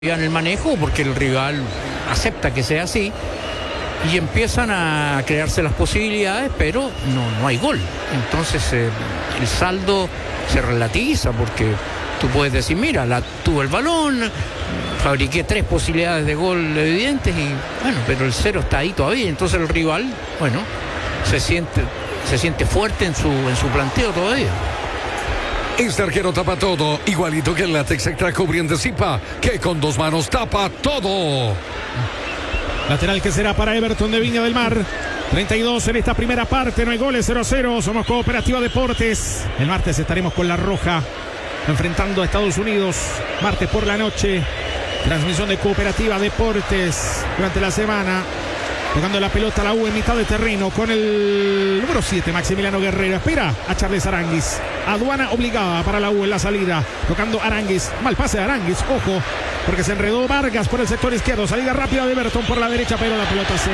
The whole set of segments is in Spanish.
en el manejo porque el rival acepta que sea así y empiezan a crearse las posibilidades, pero no hay gol. Entonces el saldo se relativiza porque tú puedes decir, mira, tuvo el balón, fabriqué 3 posibilidades de gol evidentes y bueno, pero el 0 está ahí todavía. Entonces el rival, bueno, se siente fuerte en su planteo todavía. Este arquero tapa todo, igualito que el látex extra cubriente Zipa, que con 2 manos tapa todo. Lateral que será para Everton de Viña del Mar. 32 en esta primera parte, no hay goles, 0-0. Somos Cooperativa Deportes. El martes estaremos con La Roja enfrentando a Estados Unidos. Martes por la noche. Transmisión de Cooperativa Deportes durante la semana. Tocando la pelota la U en mitad de terreno con el número 7, Maximiliano Guerrero. Espera a Charles Aranguis. Aduana obligada para la U en la salida. Tocando Aranguis. Mal pase de Aranguis. Ojo, porque se enredó Vargas por el sector izquierdo. Salida rápida de Everton por la derecha, pero la pelota se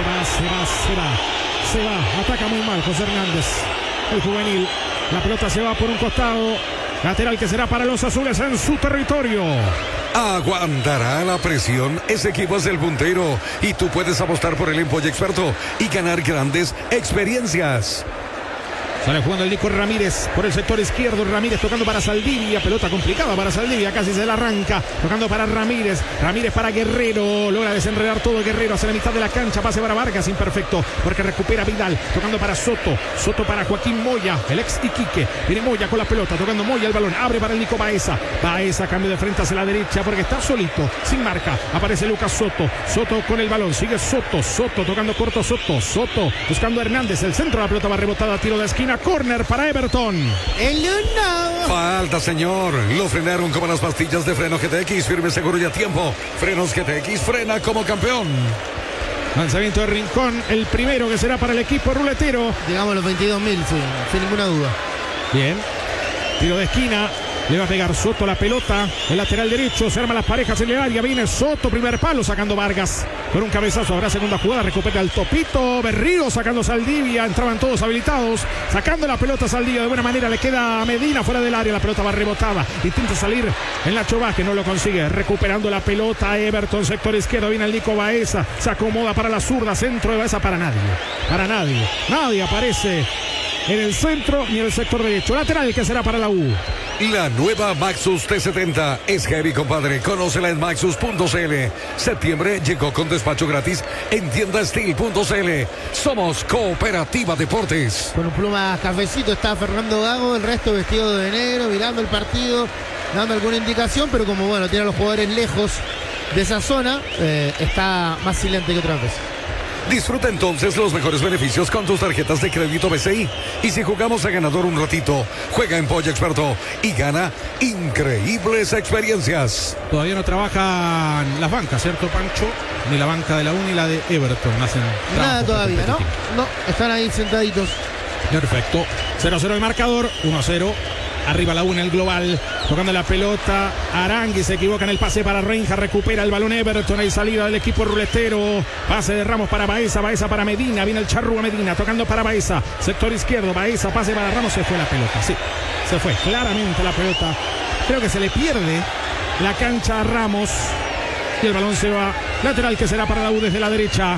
va. Ataca muy mal José Hernández, el juvenil. La pelota se va por un costado. Lateral que será para los azules en su territorio. Aguantará la presión. Ese equipo es el puntero y tú puedes apostar por el Empolla Experto y ganar grandes experiencias. Sale jugando el Nico Ramírez por el sector izquierdo. Ramírez tocando para Saldivia. Pelota complicada para Saldivia. Casi se la arranca. Tocando para Ramírez. Ramírez para Guerrero. Logra desenredar todo Guerrero hacia la mitad de la cancha. Pase para Vargas. Imperfecto porque recupera Vidal. Tocando para Soto. Soto para Joaquín Moya. El ex Iquique. Viene Moya con la pelota. Tocando Moya el balón. Abre para el Nico Baeza. Baeza cambio de frente hacia la derecha porque está solito. Sin marca. Aparece Lucas Soto. Soto con el balón. Sigue Soto. Soto tocando corto Soto. Soto buscando a Hernández. El centro. La pelota va rebotada. Tiro de esquina. Corner para Everton. Falta, señor. Lo frenaron como las pastillas de freno GTX. Firme, seguro y a tiempo. Frenos GTX, frena como campeón. Lanzamiento de Rincón. El primero que será para el equipo ruletero. Llegamos a los 22.000, sin ninguna duda. Bien. Tiro de esquina. Le va a pegar Soto la pelota. El lateral derecho. Se arman las parejas en el área. Viene Soto. Primer palo sacando Vargas. Con un cabezazo. Habrá segunda jugada. Recupera el Topito. Berrío sacando Saldivia. Entraban todos habilitados. Sacando la pelota Saldivia. De buena manera le queda a Medina fuera del área. La pelota va rebotada. Intenta salir en Nacho Vázquez. No lo consigue. Recuperando la pelota. Everton. Sector izquierdo. Viene el Nico Baeza. Se acomoda para la zurda. Centro de Baeza para nadie. Para nadie. Nadie aparece en el centro ni en el sector derecho. Lateral que será para la U. La nueva Maxus T70 es heavy, compadre. Conócela en maxus.cl. Septiembre llegó con despacho gratis en tiendastil.cl. Somos Cooperativa Deportes. Con un pluma cafecito está Fernando Gago, el resto vestido de negro, mirando el partido, dando alguna indicación, pero como bueno, tiene a los jugadores lejos de esa zona, está más silente que otras veces. Disfruta entonces los mejores beneficios con tus tarjetas de crédito BCI. Y si jugamos a ganador un ratito, juega en Polla Experto y gana increíbles experiencias. Todavía no trabajan las bancas, ¿cierto, Pancho? Ni la banca de la U ni la de Everton. Nada todavía, ¿no? No, están ahí sentaditos. Perfecto. 0-0 el marcador, 1-0. Arriba la U en el global, tocando la pelota. Aranguis se equivoca en el pase para Renja, recupera el balón Everton. Hay salida del equipo ruletero. Pase de Ramos para Baeza, Baeza para Medina. Viene el Charrúa Medina, tocando para Baeza. Sector izquierdo, Baeza, pase para Ramos. Se fue la pelota, sí, se fue claramente la pelota. Creo que se le pierde la cancha a Ramos. Y el balón se va. Lateral que será para la U desde la derecha.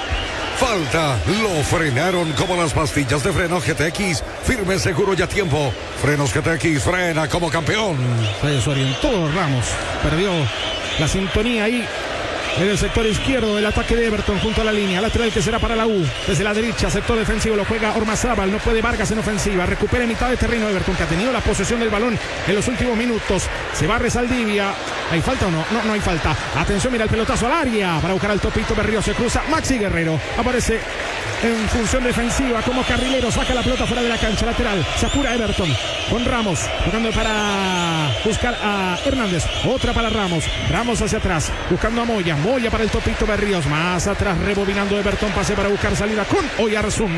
Falta, lo frenaron como las pastillas de freno GTX. Firme, seguro y a tiempo. Frenos GTX, frena como campeón. Se desorientó Ramos. Perdió la sintonía ahí en el sector izquierdo del ataque de Everton junto a la línea. Lateral que será para la U. Desde la derecha, sector defensivo, lo juega Ormazábal. No puede Vargas en ofensiva. Recupera en mitad de terreno Everton, que ha tenido la posesión del balón en los últimos minutos. Se barre Saldivia. ¿Hay falta o no? No hay falta. Atención, mira el pelotazo al área para buscar al Topito. Berrío se cruza. Maxi Guerrero aparece en función defensiva como carrilero. Saca la pelota fuera de la cancha. Lateral. Se apura Everton con Ramos. Tocando para buscar a Hernández. Otra para Ramos. Ramos hacia atrás. Buscando a Moya. Moya para el Topito Berríos. Más atrás rebobinando Everton. Pase para buscar salida con Oyarzún.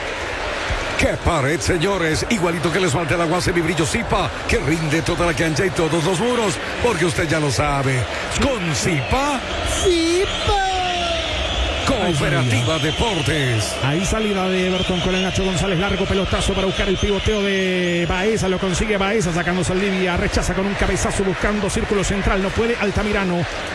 ¡Qué pared, señores! Igualito que les falta el agua semibrillo Zipa, que rinde toda la cancha y todos los muros, porque usted ya lo sabe. Con Zipa, ¡Zipa! Cooperativa Deportes. Ahí salida de Everton con el Nacho González. Largo pelotazo para buscar el pivoteo de Baeza. Lo consigue Baeza sacándose al Libia. Rechaza con un cabezazo buscando círculo central. No puede Altamirano.